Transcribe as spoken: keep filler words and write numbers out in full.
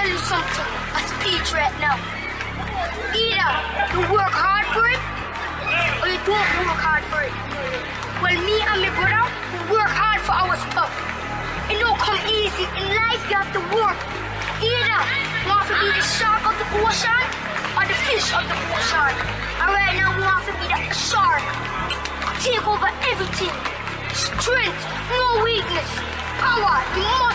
tell you something, a speech right now. Either you work hard for it, or you don't work hard for it. Well, me and my brother, we work hard for our stuff. It don't come easy. In life, you have to work. Either you want to be the shark of the ocean, or the fish of the ocean. And right now, we want to be the shark. Take over everything. Strength, no weakness. Power, the